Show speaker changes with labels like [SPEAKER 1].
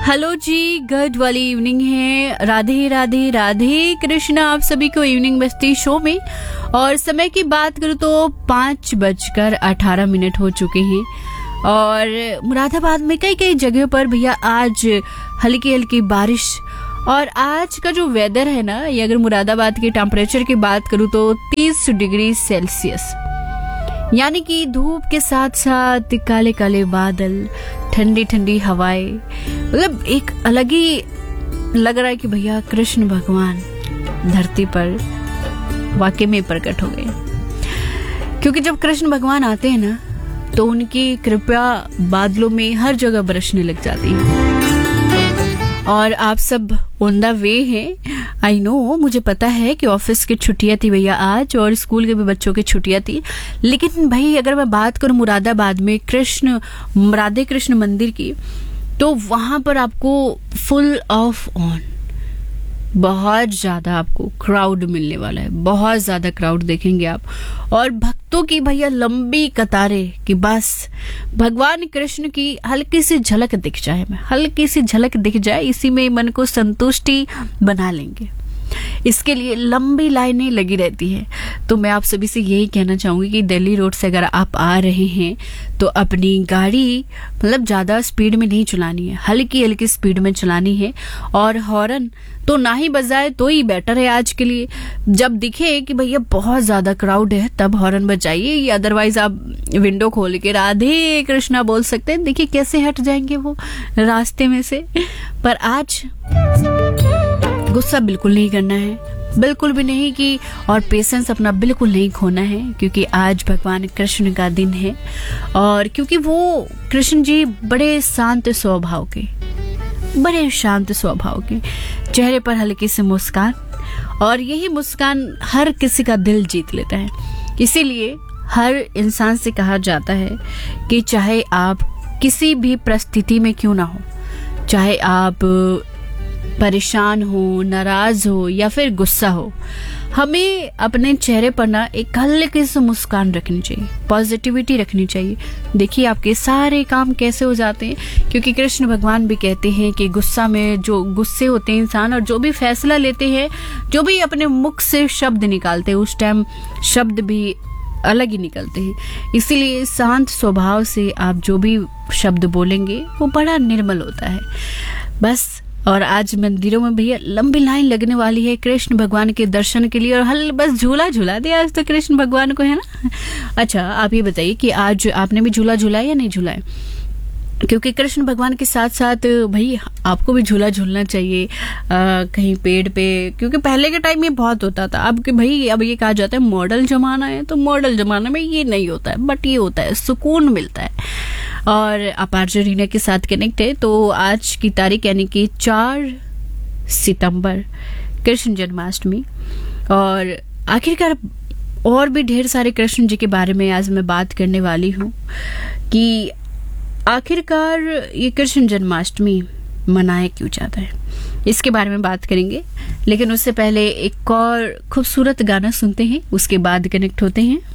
[SPEAKER 1] Hello जी, good वाली evening है। राधे राधे राधे कृष्णा आप सभी को इवनिंग मस्ती शो में। और समय की बात करूँ तो 5:18 हो चुके हैं और मुरादाबाद में कई कई जगहों पर भैया आज हल्की हल्की बारिश। और आज का जो वेदर है ना, ये अगर मुरादाबाद के टेम्परेचर की बात करूँ तो 30 डिग्री सेल्सियस, यानी कि धूप के साथ साथ काले काले बादल, ठंडी ठंडी हवाएं, मतलब एक अलग ही लग रहा है कि भैया कृष्ण भगवान धरती पर वाकई में प्रकट हो गए। क्योंकि जब कृष्ण भगवान आते हैं ना तो उनकी कृपा बादलों में हर जगह बरसने लग जाती है। और आप सब ऑन द वे हैं। आई नो, मुझे पता है कि ऑफिस की छुट्टियां थी भैया आज और स्कूल के भी बच्चों की छुट्टियां थी, लेकिन भाई अगर मैं बात करूं मुरादाबाद में राधे कृष्ण मंदिर की, तो वहां पर आपको फुल ऑफ ऑन बहुत ज्यादा आपको क्राउड मिलने वाला है। बहुत ज्यादा क्राउड देखेंगे आप और भक्तों की भैया लंबी कतारें कि बस भगवान कृष्ण की हल्की सी झलक दिख जाए, हल्की सी झलक दिख जाए, इसी में मन को संतुष्टि बना लेंगे। इसके लिए लंबी लाइनें लगी रहती हैं। तो मैं आप सभी से यही कहना चाहूंगी कि दिल्ली रोड से अगर आप आ रहे हैं तो अपनी गाड़ी मतलब ज्यादा स्पीड में नहीं चलानी है, हल्की हल्की स्पीड में चलानी है। और हॉर्न तो ना ही बजाए तो ही बेटर है आज के लिए। जब दिखे कि भैया बहुत ज्यादा क्राउड है तब हॉर्न बजाइए, या अदरवाइज आप विंडो खोल के राधे कृष्णा बोल सकते हैं। देखिए कैसे हट जाएंगे वो रास्ते में से। पर आज गुस्सा बिल्कुल नहीं करना है, बिल्कुल भी नहीं कि, और पेशेंस अपना बिल्कुल नहीं खोना है, क्योंकि आज भगवान कृष्ण का दिन है। और क्योंकि वो कृष्ण जी बड़े शांत स्वभाव के, बड़े शांत स्वभाव के, चेहरे पर हल्की सी मुस्कान, और यही मुस्कान हर किसी का दिल जीत लेता है। इसीलिए हर इंसान से कहा जाता है कि चाहे आप किसी भी परिस्थिति में क्यों ना हो, चाहे आप परेशान हो, नाराज हो या फिर गुस्सा हो, हमें अपने चेहरे पर ना एक हल्की सी मुस्कान रखनी चाहिए, पॉजिटिविटी रखनी चाहिए। देखिए आपके सारे काम कैसे हो जाते हैं, क्योंकि कृष्ण भगवान भी कहते हैं कि गुस्सा में जो गुस्से होते हैं इंसान, और जो भी फैसला लेते हैं, जो भी अपने मुख से शब्द निकालते हैं, उस टाइम शब्द भी अलग ही निकलते हैं। इसीलिए शांत स्वभाव से आप जो भी शब्द बोलेंगे वो बड़ा निर्मल होता है। बस। और आज मंदिरों में भैया लंबी लाइन लगने वाली है कृष्ण भगवान के दर्शन के लिए, और बस झूला झूला दिया आज तो कृष्ण भगवान को, है ना। अच्छा आप ये बताइए कि आज आपने भी झूला झूलाया या नहीं झूलाया, क्योंकि कृष्ण भगवान के साथ साथ भाई आपको भी झूला झूलना चाहिए कहीं पेड़ पे। क्योंकि पहले के टाइम में बहुत होता था, अब कि भाई अब ये कहा जाता है मॉडल जमाना है, तो मॉडल जमाना में ये नहीं होता है, बट ये होता है, सुकून मिलता है। और आप आरजे रीना के साथ कनेक्ट है। तो आज की तारीख यानी कि 4 सितंबर कृष्ण जन्माष्टमी, और आखिरकार और भी ढेर सारे कृष्ण जी के बारे में आज मैं बात करने वाली हूँ कि आखिरकार ये कृष्ण जन्माष्टमी मनाया क्यों जाता है, इसके बारे में बात करेंगे। लेकिन उससे पहले एक और खूबसूरत गाना सुनते हैं, उसके बाद कनेक्ट होते हैं।